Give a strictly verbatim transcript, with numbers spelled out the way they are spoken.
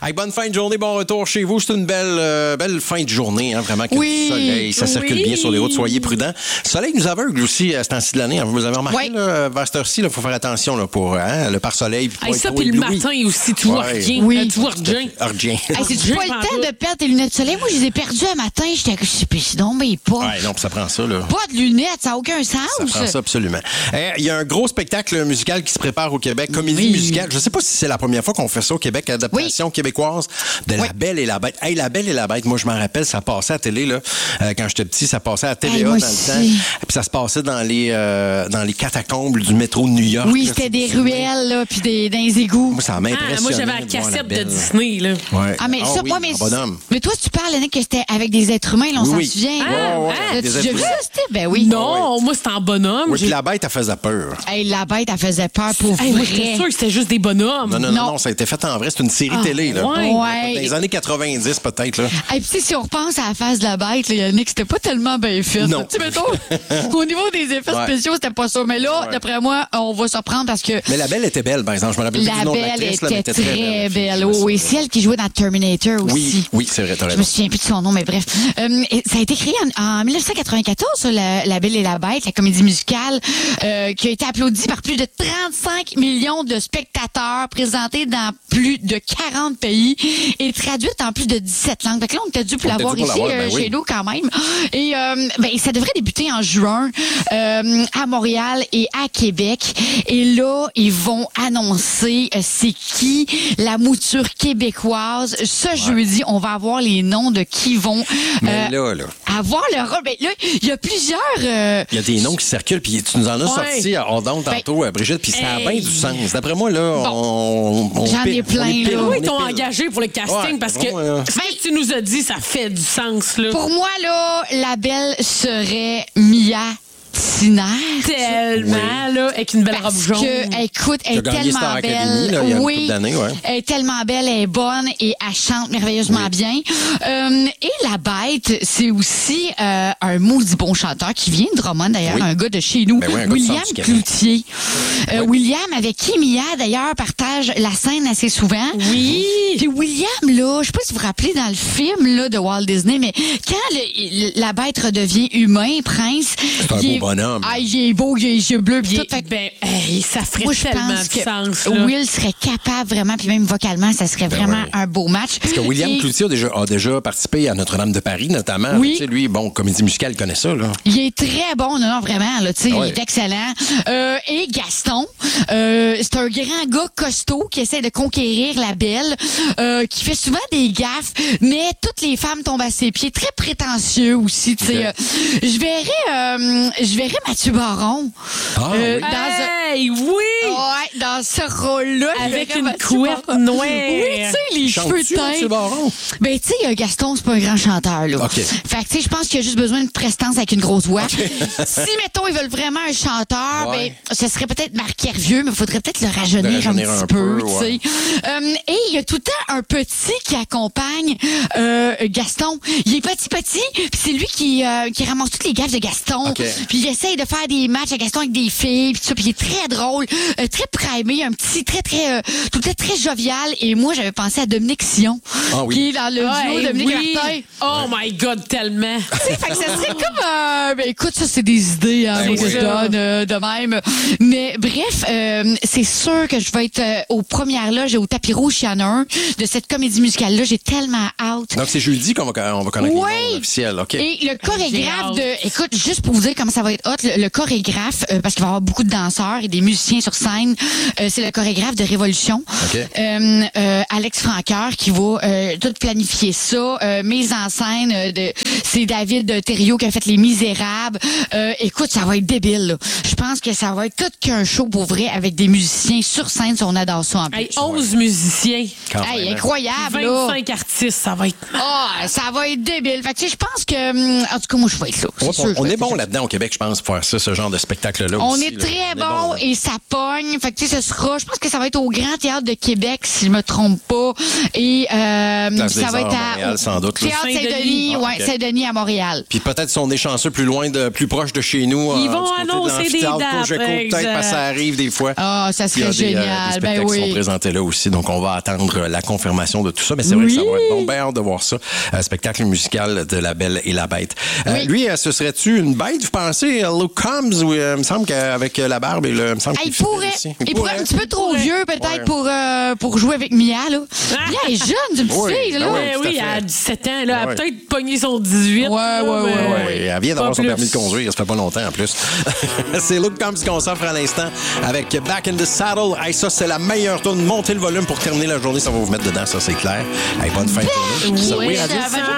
Hey, bonne fin de journée, bon retour chez vous. C'est une belle, euh, belle fin de journée, hein, vraiment. Que oui, du soleil, ça circule oui. bien sur les routes. Soyez prudents. Le soleil nous aveugle aussi à ce temps-ci de l'année. Vous avez remarqué, oui. là, vers cette heure-ci, il faut faire attention là, pour hein, le pare-soleil. Puis hey, ça, puis le matin aussi, tu vois ouais. rien. Oui. Euh, tu vois rien. Rien. Hey, c'est-tu pas le temps de perdre tes lunettes de soleil? Moi, je les ai perdues un matin. J'étais non, mais pas. Ouais, non, ça prend ça, là. Pas de lunettes, ça n'a aucun sens. Ça prend ça, absolument. Il y a un gros spectacle musical qui se prépare au Québec, comédie oui. musicale. Je ne sais pas si c'est la première fois qu'on fait ça au Québec, adaptation oui. québécoise de oui. La Belle et la Bête. Hey, La Belle et la Bête, moi, je m'en rappelle, ça passait à la télé, là. Euh, quand j'étais petit, ça passait à la T V A hey, dans le temps. Puis ça se passait dans les, euh, dans les catacombes du métro de New York. Oui, c'était des ruelles, là, puis des, dans les égouts. Moi, ça m'impressionnait. Ah, moi, j'avais la cassette de, de Disney, là. Ouais. Ah, mais oh, ça, oui, moi, mais. Bonhomme. Mais toi, tu parles, Annick, que c'était avec des êtres humains, là, on oui, s'en souvient. Ah, ouais, ouais, ah, des tu as vu ça, Steve? Ben oui. Non, moi, c'était en bonhomme. Oui, puis la bête, elle faisait peur. Hey, la bête, elle faisait peur pour hey, vrai. J'étais sûre que c'était juste des bonhommes. Non, non, non, non, ça a été fait en vrai. C'est une série ah, télé, là. Ouais. Dans les années quatre-vingt-dix, peut-être, là. Et puis, si on repense à la face de la bête, là, Yannick, c'était pas tellement bien fait. Non. Tu mettons, au niveau des effets ouais. spéciaux, c'était pas ça. Mais là, ouais. d'après moi, on va se reprendre parce que. Mais la Belle était belle, par exemple. Je me rappelle la plus du nom de Belle l'actrice, était, là, était très, très belle. belle. Oh, oui, c'est elle qui jouait dans Terminator aussi. Oui, oui, c'est vrai, t'as raison. Je me souviens plus de son nom, mais bref. Euh, ça a été créé en, en dix-neuf cent quatre-vingt-quatorze, ça, la, la Belle et la Bête, la comédie musicale, euh, qui a été applaudie par plus de trente-cinq millions de spectateurs, présentée dans plus de quarante pays et traduite en plus de dix-sept langues. Donc là, on était dû pour l'avoir ici, l'avoir, euh, ben chez oui. nous quand même. Et euh, ben, ça devrait débuter en juin euh, à Montréal et à Québec. Et là, ils vont annoncer euh, c'est qui la mouture québécoise. Ce ouais. jeudi, on va avoir les noms de qui vont euh, là, là. avoir le rôle. Ben, là, il y a plusieurs... Euh, il y a des noms qui circulent, puis tu nous en as ouais. sorti à Ordon tantôt, ben, Brigitte, puis ça a bien du sens. D'après moi, là, bon, on, on... J'en ai plein, là. Pourquoi ils t'ont engagé pour le casting? Ouais, parce que bon, ce que tu nous as dit, ça fait du sens, là. Pour moi, là, la Belle serait Mia Tiner. Tellement, oui. là, avec une belle Parce robe jaune. Que, écoute, elle est tellement Star belle. Academy, là, il y a oui, ouais. elle est tellement belle, elle est bonne et elle chante merveilleusement oui. bien. Euh, et la Bête, c'est aussi euh, un maudit bon chanteur qui vient de Drummond, d'ailleurs, oui. un gars de chez nous, ben oui, William Cloutier. Euh, oui. William, avec qui Mia, d'ailleurs, partage la scène assez souvent. Oui. Puis William, là, je sais pas si vous vous rappelez dans le film là, de Walt Disney, mais quand le, la Bête redevient humain, prince, c'est un beau bonhomme. Ah, il est beau, il a les yeux bleus. Puis tout, fait, ben, hey, ça ferait moi, tellement de sens. Là. Will serait capable vraiment, puis même vocalement, ça serait ben vraiment ouais. un beau match. Parce que William Et... Cloutier a déjà, a déjà participé à Notre-Dame de Paris, notamment. Oui. Tu sais, lui, bon, comédie musicale, il connaît ça. Là. Il est très bon, non, non vraiment. Là, tu sais, ouais. il est excellent. Euh, et Gaston, euh, c'est un grand gars costaud qui essaie de conquérir la Belle, euh, qui fait souvent des gaffes, mais toutes les femmes tombent à ses pieds. Très prétentieux aussi. Tu sais, okay. euh, je verrais, euh, je verrais Mathieu Baron. Ah, euh, oui. Dans hey, un... oui! Ouais, dans ce rôle-là. Avec une couette noire. Oui, tu sais, les cheveux teints. Ben, tu sais, Gaston, c'est pas un grand chanteur, là. Okay. Fait que, tu sais, je pense qu'il a juste besoin de prestance avec une grosse voix. Okay. Si, mettons, ils veulent vraiment un chanteur, ouais. ben, ce serait peut-être Marc Hervieux, mais il faudrait peut-être le rajeunir, le rajeunir un, un petit peu, peu tu sais. Ouais. Euh, et il y a tout le temps un petit qui accompagne euh, Gaston. Il est petit, petit, puis c'est lui qui, euh, qui ramasse toutes les gaffes de Gaston. Okay. Puis il essaye de faire des matchs à Gaston avec des filles, puis tout ça, puis il est très drôle, euh, très primé, un petit, très, très, euh, tout le temps très jovial. Et moi, j'avais pensé à Dominique Sion, ah, oui. qui est dans le ah, duo Dominique oui. Martin. Oh my God, tellement. Fait que ça serait comme... Euh, ben écoute, ça, c'est des idées hein, ben que oui. je donne euh, de même. Mais bref, euh, c'est sûr que je vais être euh, aux premières loges et au tapis rouge, il y en a un, de cette comédie musicale-là. J'ai tellement hâte. Donc, c'est jeudi qu'on va, on va connaître oui. les noms officiels. OK. Et le chorégraphe de... Écoute, juste pour vous dire comment ça va être hot, le, le chorégraphe, euh, parce qu'il va y avoir beaucoup de danseurs et des musiciens sur scène, euh, c'est le chorégraphe de Révolution. Okay. Euh, euh, Alex Franqueur qui va euh, tout planifier ça. Euh, mise en scène, euh, de, c'est David Thériault qui a fait Les Misérables. Euh, écoute, ça va être débile. Là. Je pense que ça va être tout qu'un show pour vrai avec des musiciens sur scène si on adore ça en plus. Hey, onze ouais. musiciens. Hey, incroyable. vingt-cinq là. artistes, ça va être... Ah, oh, ça va être débile. Fait que tu sais, je pense que... En tout cas, moi, je vais être là. Ouais, sûr, on est être bon là. là-dedans au Québec, je pense. faire ça, ce genre de spectacle-là On aussi, est là. très On est bon là. et ça pogne. Fait que, tu sais, ce sera, je pense que ça va être au Grand Théâtre de Québec, si je me trompe pas. Et, euh, Place ça des va Arts être à Montréal, sans doute, là. Théâtre Saint-Denis. Saint-Denis, Ah, ouais, ok. Saint-Denis à Montréal. Puis peut-être si on est chanceux plus loin, de, plus proche de chez nous. Ils euh, vont du côté de annoncer des l'amphithéâtre dates, Cogeco, peut-être exact. parce que ça arrive des fois. Ah, ça Il y a serait des, euh, des génial. spectacles Ben qui sont oui. présentés là aussi, donc on va attendre la confirmation de tout ça. Mais c'est vrai Oui. que ça va être bon, bien hâte de voir ça. Un spectacle musical de La Belle et la Bête. Euh, Oui. lui, euh, ce serait-tu une bête, vous pensez? Euh, Luke Combs, ou euh, il me semble qu'avec la barbe, il, euh, me semble Ah, qu'il il pourrait. aussi. Il pourrait un petit peu trop pourrait. vieux, peut-être, Ouais. pour, euh, pour jouer avec Mia, là. Mia est jeune, c'est une petite Oui, fille, là. ben Ouais, tout à oui, fait. à dix-sept ans, là, elle a Ouais. peut-être pogné son dix-huit. Ouais, là, ouais, ouais, mais- ouais. Ouais, elle vient d'avoir Pas son plus. permis de conduire, ça fait pas longtemps en plus. C'est Luke Combs qu'on s'offre à l'instant avec Back in the Saddle. Hey, ça, c'est la meilleure tune. Montez le volume pour terminer la journée, ça va vous mettre dedans, ça c'est clair. Hey, bonne fin de journée. Oui, Oui, ça Radio. va.